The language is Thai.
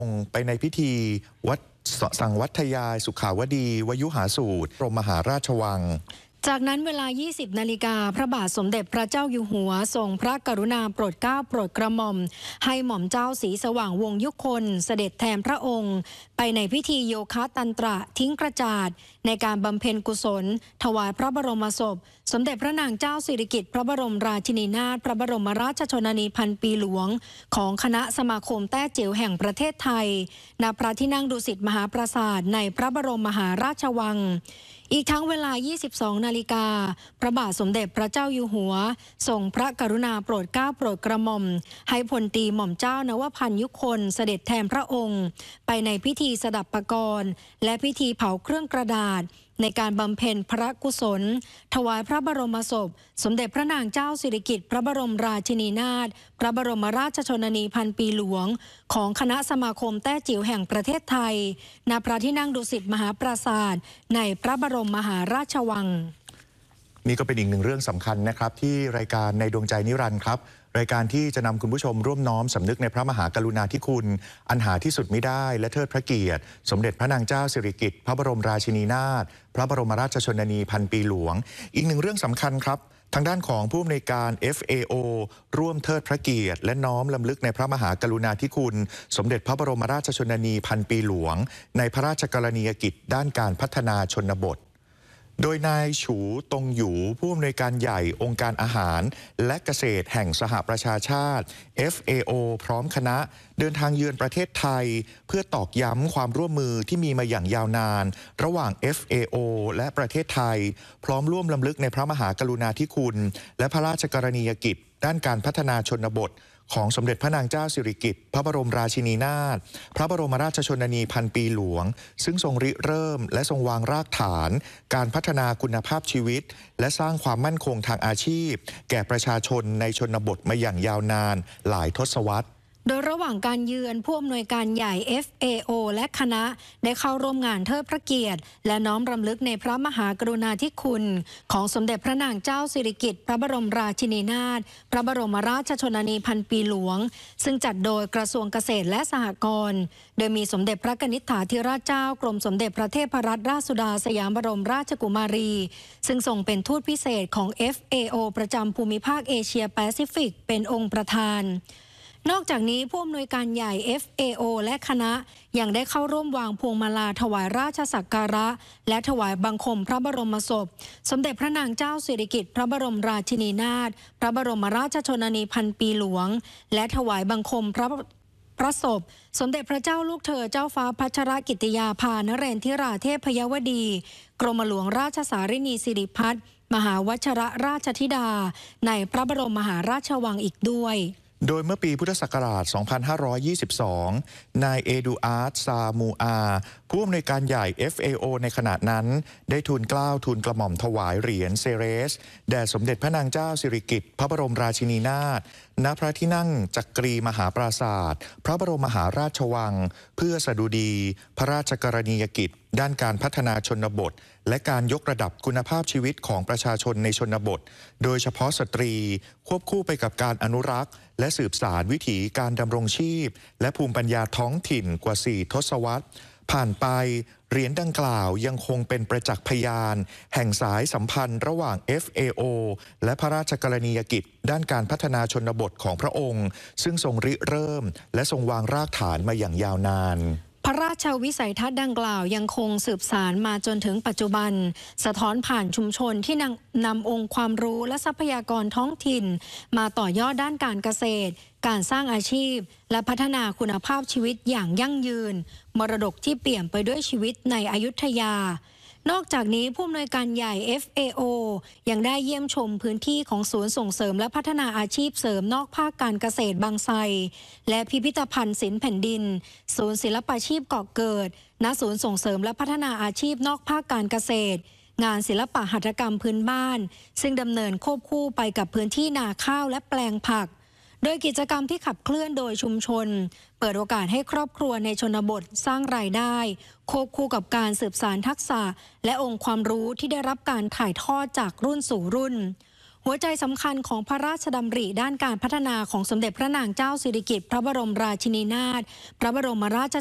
ไปในพิธีวัดสังวัทยายสุขาวดีวยุหาสูตรกรมมหาราชวังจากนั้นเวลา 20 นาฬิกาพระบาทสมเด็จพระเจ้าอยู่หัวทรงพระกรุณาโปรดเกล้าโปรดกระหม่อมให้หม่อมเจ้าศรีสว่างวงศ์ยุคลเสด็จแทนพระองค์ไปในพิธีโยคะตันตระทิ้งกระจาดในการบำเพ็ญกุศลถวายพระบรมศพสมเด็จพระนางเจ้าสิริกิติ์พระบรมราชินีนาถพระบรมราชชนนีพันปีหลวงของคณะสมาคมแต้จิ๋วแห่งประเทศไทยณพระที่นั่งดุสิตมหาปราสาทในพระบรมมหาราชวังอีกทั้งเวลา 22 นาฬิกาพระบาทสมเด็จพระเจ้าอยู่หัวทรงพระกรุณาโปรดเกล้าโปรดกระหม่อมให้พลตรีหม่อมเจ้านวพันธ์ยุคลเสด็จแทนพระองค์ไปในพิธีสดับปกรณ์และพิธีเผาเครื่องกระดาษในการบำเพ็ญพระกุศลถวายพระบรมศพสมเด็จพระนางเจ้าสิริกิติ์พระบรมราชินีนาถพระบรมราชชนนีพันปีหลวงของคณะสมาคมแต้จิ๋วแห่งประเทศไทยณพระที่นั่งดุสิตมหาปราสาทในพระบรมมหาราชวังนี่ก็เป็นอีกหนึ่งเรื่องสำคัญนะครับที่รายการในดวงใจนิรันดร์ครับรายการที่จะนำคุณผู้ชมร่วมน้อมสำนึกในพระมหากรุณาธิคุณอันหาที่สุดมิได้และเทิดพระเกียรติสมเด็จพระนางเจ้าสิริกิติ์พระบรมราชินีนาถพระบรมราชชนนีพันปีหลวงอีกหนึ่งเรื่องสำคัญครับทางด้านของผู้อำนวยการ FAO ร่วมเทิดพระเกียรติและน้อมรำลึกในพระมหากรุณาธิคุณสมเด็จพระบรมราชชนนีพันปีหลวงในพระราชกรณียกิจด้านการพัฒนาชนบทโดยนายฉูตงหยูผู้อำนวยการใหญ่องค์การอาหารและเกษตรแห่งสหประชาชาติ FAO พร้อมคณะเดินทางเยือนประเทศไทยเพื่อตอกย้ำความร่วมมือที่มีมาอย่างยาวนานระหว่าง FAO และประเทศไทยพร้อมร่วมรำลึกในพระมหากรุณาธิคุณและพระราชกรณียกิจด้านการพัฒนาชนบทของสมเด็จพระนางเจ้าสิริกิติ์พระบรมราชินีนาถพระบรมราชชนนีพันปีหลวงซึ่งทรงริเริ่มและทรงวางรากฐานการพัฒนาคุณภาพชีวิตและสร้างความมั่นคงทางอาชีพแก่ประชาชนในชนบทมาอย่างยาวนานหลายทศวรรษโดยระหว่างการเยือนผู้อำนวยการใหญ่ FAO และคณะได้เข้าร่วมงานเทิดพระเกียรติและน้อมรำลึกในพระมหากรุณาธิคุณของสมเด็จพระนางเจ้าสิริกิติ์พระบรมราชินีนาถพระบรมราชชนนีพันปีหลวงซึ่งจัดโดยกระทรวงเกษตรและสหกรณ์โดยมีสมเด็จพระกนิษฐาธิราชเจ้ากรมสมเด็จพระเทพรัตนราชสุดาสยามบรมราชกุมารีซึ่งทรงเป็นทูตพิเศษของ FAO ประจำภูมิภาคเอเชียแปซิฟิกเป็นองค์ประธานนอกจากนี้ผู้อำนวยการใหญ่ FAO และคณะยังได้เข้าร่วมวางพวงมาลาถวายราชสักการะและถวายบังคมพระบรมศพสมเด็จพระนางเจ้าสิริกิติ์พระบรมราชินีนาถพระบรมราชชนนีพันปีหลวงและถวายบังคมพระศพสมเด็จพระเจ้าลูกเธอเจ้าฟ้าพัชรกิติยาภานเรนทิราเทพยวดีกรมหลวงราชสารินีสิริพัฒน์มหาวชิรราชธิดาในพระบรมมหาราชวังอีกด้วยโดยเมื่อปีพุทธศักราช 2522 นายเอดูอาร์ต ซามูอาผู้อำนวยการใหญ่ FAO ในขณะนั้นได้ทูลเกล้าทูลกระหม่อมถวายเหรียญเซเรสแด่สมเด็จพระนางเจ้าสิริกิติ์พระบรมราชินีนาถณพระที่นั่งจักรีมหาปราสาทพระบรมมหาราชวังเพื่อสดุดีพระราชกรณียกิจด้านการพัฒนาชนบทและการยกระดับคุณภาพชีวิตของประชาชนในชนบทโดยเฉพาะสตรีควบคู่ไปกับการอนุรักษ์และสืบสานวิถีการดำรงชีพและภูมิปัญญาท้องถิ่นกว่า 4 ทศวรรษผ่านไปเหรียญดังกล่าวยังคงเป็นประจักษ์พยานแห่งสายสัมพันธ์ระหว่าง FAO และพระราชกรณียกิจด้านการพัฒนาชนบทของพระองค์ซึ่งทรงริเริ่มและทรงวางรากฐานมาอย่างยาวนานพระราชวิสัยทัศน์ดังกล่าวยังคงสืบสานมาจนถึงปัจจุบันสะท้อนผ่านชุมชนที่นำองค์ความรู้และทรัพยากรท้องถิ่นมาต่อยอดด้านการเกษตรการสร้างอาชีพและพัฒนาคุณภาพชีวิตอย่างยั่งยืนมรดกที่เปี่ยมไปด้วยชีวิตในอยุธยานอกจากนี้ผู้อำนวยการใหญ่ FAO ยังได้เยี่ยมชมพื้นที่ของศูนย์ส่งเสริมและพัฒนาอาชีพเสริมนอกภาคการเกษตรบางไทรและพิพิธภัณฑ์ศิลป์แผ่นดินศูนย์ศิลปาชีพเกาะเกิดณศูนย์ส่งเสริมและพัฒนาอาชีพนอกภาคการเกษตรงานศิลปะหัตถกรรมพื้นบ้านซึ่งดำเนินควบคู่ไปกับพื้นที่นาข้าวและแปลงผักโดยกิจกรรมที่ขับเคลื่อนโดยชุมชนเปิดโอกาสให้ครอบครัวในชนบทสร้างรายได้ควบคู่กับการสืบสานทักษะและองค์ความรู้ที่ได้รับการถ่ายทอดจากรุ่นสู่รุ่นหัวใจสำคัญของพระราชดำริด้านการพัฒนาของสมเด็จพระนางเจ้าสิริกิติ์พระบรมราชินีนาถพระบรมราช